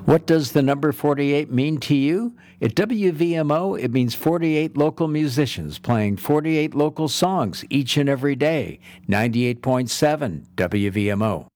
What does the number 48 mean to you? At WVMO, it means 48 local musicians playing 48 local songs each and every day. 98.7 WVMO.